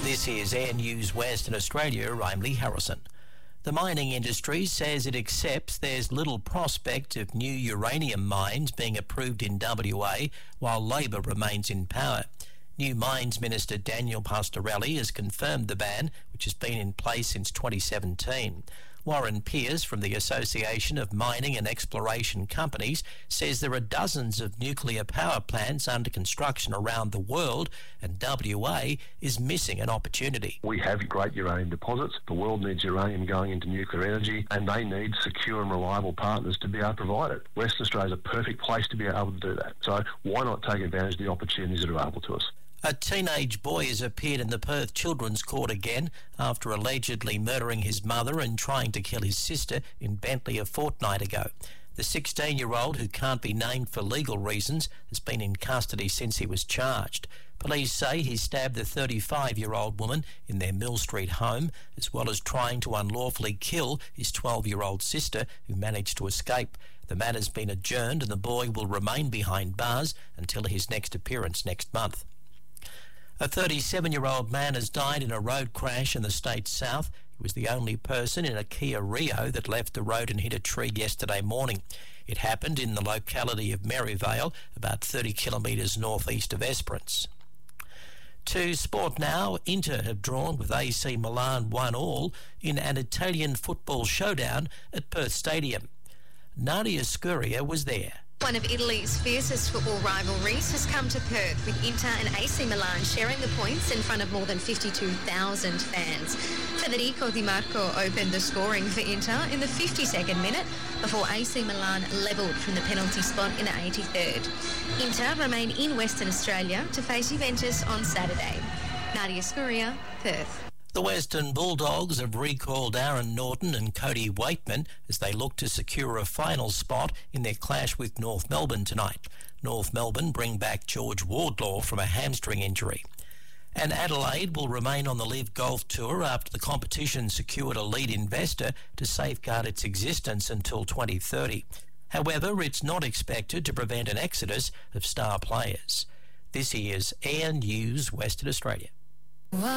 This is Air News Western Australia. I'm Lee Harrison. The mining industry says it accepts there's little prospect of new uranium mines being approved in WA while Labor remains in power. New Mines Minister Daniel Pastorelli has confirmed the ban, which has been in place since 2017. Warren Pearce from the Association of Mining and Exploration Companies says there are dozens of nuclear power plants under construction around the world, and WA is missing an opportunity. We have great uranium deposits. The world needs uranium going into nuclear energy, and they need secure and reliable partners to be able to provide it. Western Australia is a perfect place to be able to do that. So why not take advantage of the opportunities that are available to us? A teenage boy has appeared in the Perth Children's Court again after allegedly murdering his mother and trying to kill his sister in Bentley a fortnight ago. The 16-year-old, who can't be named for legal reasons, has been in custody since he was charged. Police say he stabbed the 35-year-old woman in their Mill Street home, as well as trying to unlawfully kill his 12-year-old sister, who managed to escape. The matter's been adjourned and the boy will remain behind bars until his next appearance next month. A 37-year-old man has died in a road crash in the state's south. He was the only person in a Kia Rio that left the road and hit a tree yesterday morning. It happened in the locality of Maryvale, about 30 kilometres northeast of Esperance. To sport now, Inter have drawn with AC Milan 1-1 in an Italian football showdown at Perth Stadium. Nadia Scuria was there. One of Italy's fiercest football rivalries has come to Perth, with Inter and AC Milan sharing the points in front of more than 52,000 fans. Federico Di Marco opened the scoring for Inter in the 52nd minute before AC Milan levelled from the penalty spot in the 83rd. Inter remain in Western Australia to face Juventus on Saturday. Nadia Scuria, Perth. The Western Bulldogs have recalled Aaron Norton and Cody Waitman as they look to secure a final spot in their clash with North Melbourne tonight. North Melbourne bring back George Wardlaw from a hamstring injury. And Adelaide will remain on the LIV Golf Tour after the competition secured a lead investor to safeguard its existence until 2030. However, it's not expected to prevent an exodus of star players. This is Air News Western Australia.